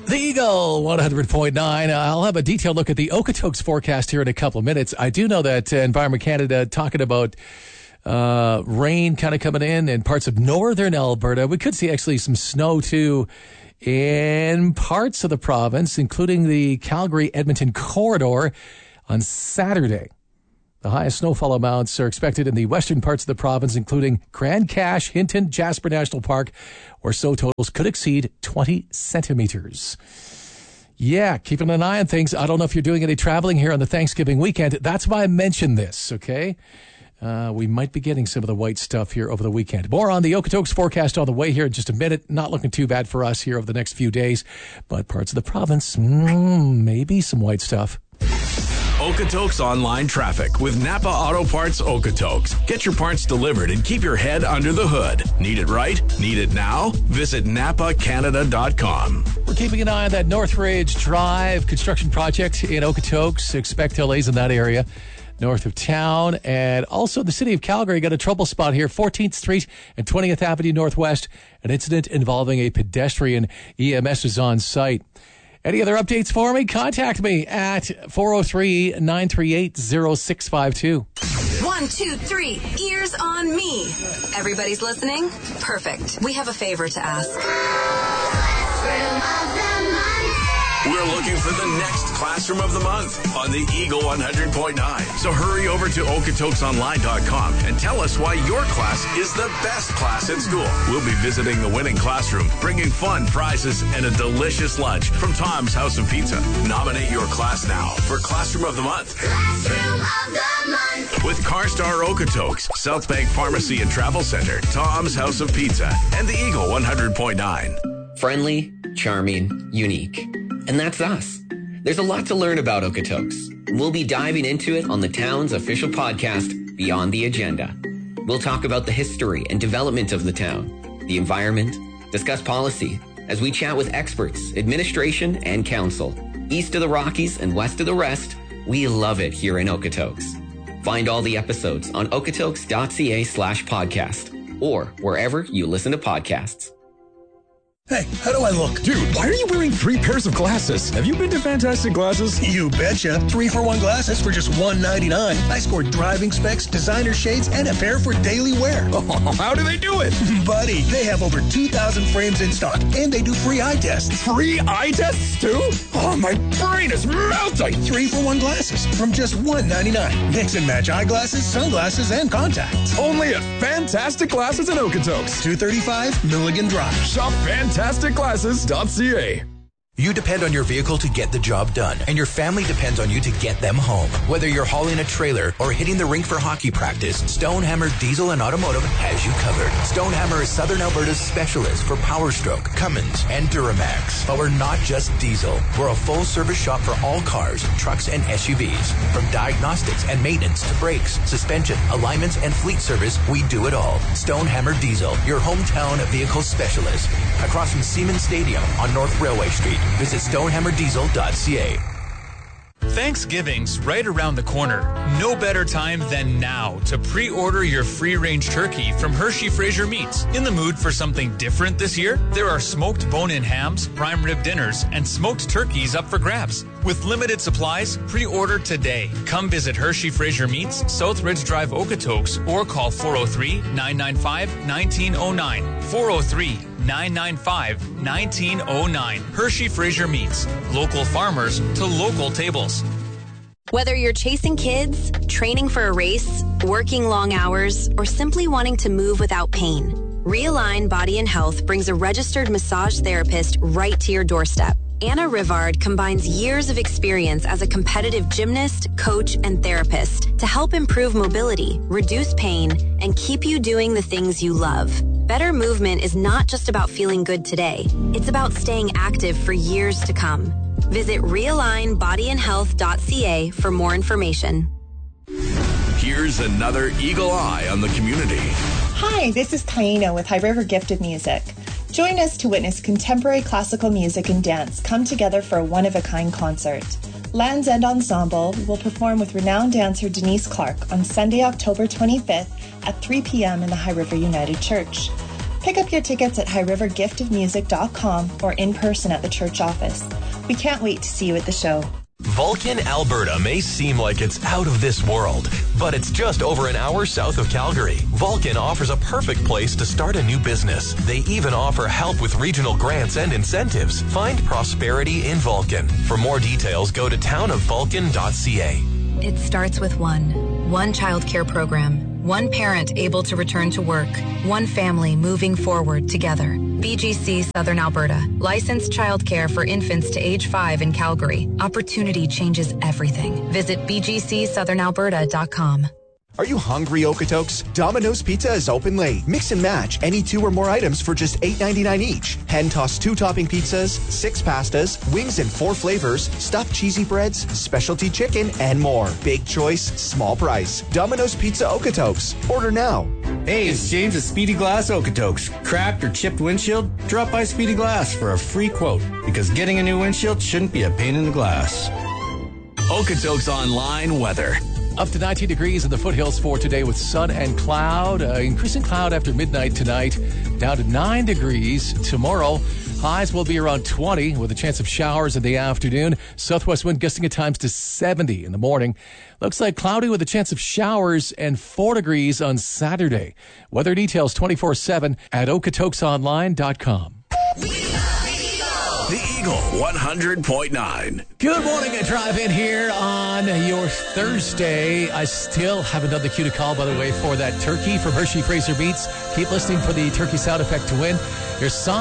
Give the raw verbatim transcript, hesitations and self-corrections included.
The Eagle one hundred point nine. I'll have a detailed look at the Okotoks forecast here in a couple of minutes. I do know that uh, Environment Canada talking about uh, rain kind of coming in in parts of northern Alberta. We could see actually some snow too in parts of the province, including the Calgary-Edmonton corridor on Saturday. The highest snowfall amounts are expected in the western parts of the province, including Grand Cache, Hinton, Jasper National Park, where snow totals could exceed twenty centimeters. Yeah, keeping an eye on things. I don't know if you're doing any traveling here on the Thanksgiving weekend. That's why I mentioned this, okay? Uh, we might be getting some of the white stuff here over the weekend. More on the Okotoks forecast on the way here in just a minute. Not looking too bad for us here over the next few days, but parts of the province, mm, maybe some white stuff. Okotoks Online Traffic with Napa Auto Parts Okotoks. Get your parts delivered and keep your head under the hood. Need it right? Need it now? Visit napa canada dot com. We're keeping an eye on that Northridge Drive construction project in Okotoks. Expect delays in that area north of town. And also the city of Calgary got a trouble spot here, fourteenth Street and twentieth Avenue Northwest. An incident involving a pedestrian. E M S is on site. Any other updates for me? Contact me at four oh three, nine three eight, oh six five two. One, two, three, ears on me. Everybody's listening? Perfect. We have a favor to ask. We're looking for the next Classroom of the Month on the Eagle one hundred point nine. So hurry over to okotoks online dot com and tell us why your class is the best class in school. We'll be visiting the winning classroom, bringing fun prizes and a delicious lunch from Tom's House of Pizza. Nominate your class now for Classroom of the Month. Classroom of the Month. With CarStar Okotoks, South Bank Pharmacy and Travel Center, Tom's House of Pizza, and the Eagle one hundred point nine. Friendly, charming, unique. And that's us. There's a lot to learn about Okotoks. We'll be diving into it on the town's official podcast, Beyond the Agenda. We'll talk about the history and development of the town, the environment, discuss policy, as we chat with experts, administration, and council. East of the Rockies and west of the rest, we love it here in Okotoks. Find all the episodes on okotoks.ca slash podcast or wherever you listen to podcasts. Hey, how do I look? Dude, why are you wearing three pairs of glasses? Have you been to Fantastic Glasses? You betcha. Three for one glasses for just one ninety-nine. I scored driving specs, designer shades, and a pair for daily wear. Oh, how do they do it? Buddy, they have over two thousand frames in stock, and they do free eye tests. Free eye tests, too? Oh, my brain is melting. Three for one glasses from just one ninety-nine. Mix and match eyeglasses, sunglasses, and contacts. Only at Fantastic Glasses in Okotoks. two thirty-five Milligan Drive. Shop Fantastic. fantastic glasses dot c a. You depend on your vehicle to get the job done, and your family depends on you to get them home. Whether you're hauling a trailer or hitting the rink for hockey practice, Stonehammer Diesel and Automotive has you covered. Stonehammer is Southern Alberta's specialist for Power Stroke, Cummins, and Duramax. But we're not just diesel. We're a full-service shop for all cars, trucks, and S U Vs. From diagnostics and maintenance to brakes, suspension, alignments, and fleet service, we do it all. Stonehammer Diesel, your hometown vehicle specialist. Across from Siemens Stadium on North Railway Street. Visit stonehammer diesel dot c a. Thanksgiving's right around the corner. No better time than now to pre-order your free-range turkey from Hershey Fraser Meats. In the mood for something different this year? There are smoked bone-in hams, prime rib dinners, and smoked turkeys up for grabs. With limited supplies, pre-order today. Come visit Hershey Fraser Meats, South Ridge Drive, Okotoks, or call four oh three, nine nine five, one nine oh nine. four oh three, nine nine five, one nine oh nine. Hershey Fraser Meats. Local farmers to local tables. Whether you're chasing kids, training for a race, working long hours, or simply wanting to move without pain, Realign Body and Health brings a registered massage therapist right to your doorstep. Anna Rivard combines years of experience as a competitive gymnast, coach, and therapist to help improve mobility, reduce pain, and keep you doing the things you love. Better movement is not just about feeling good today. It's about staying active for years to come. Visit realign body and health dot c a for more information. Here's another Eagle Eye on the community. Hi, this is Taina with High River Gifted Music. Join us to witness contemporary classical music and dance come together for a one-of-a-kind concert. Land's End Ensemble will perform with renowned dancer Denise Clark on Sunday, October twenty-fifth at three p.m. in the High River United Church. Pick up your tickets at high river gift of music dot com or in person at the church office. We can't wait to see you at the show. Vulcan, Alberta may seem like it's out of this world, but it's just over an hour south of Calgary. Vulcan offers a perfect place to start a new business. They even offer help with regional grants and incentives. Find prosperity in Vulcan. For more details, go to town of vulcan dot c a. It starts with one. One child care program. One parent able to return to work. One family moving forward together. B G C Southern Alberta. Licensed childcare for infants to age five in Calgary. Opportunity changes everything. Visit b g c southern alberta dot com. Are you hungry, Okotoks? Domino's Pizza is open late. Mix and match any two or more items for just eight ninety-nine each. Hand-tossed two-topping pizzas, six pastas, wings in four flavors, stuffed cheesy breads, specialty chicken, and more. Big choice, small price. Domino's Pizza Okotoks. Order now. Hey, it's James at Speedy Glass Okotoks. Cracked or chipped windshield? Drop by Speedy Glass for a free quote, because getting a new windshield shouldn't be a pain in the glass. Okotoks Online weather. Up to nineteen degrees in the foothills for today with sun and cloud. Uh, increasing cloud after midnight tonight. Down to nine degrees tomorrow. Highs will be around twenty with a chance of showers in the afternoon. Southwest wind gusting at times to seventy in the morning. Looks like cloudy with a chance of showers and four degrees on Saturday. Weather details twenty-four seven at okotoks online dot com. The Eagle one hundred point nine. Good morning and drive in here on your Thursday. I still haven't done the cue to call, by the way, for that turkey from Hershey Fraser Meats. Keep listening for the turkey sound effect to win. Your song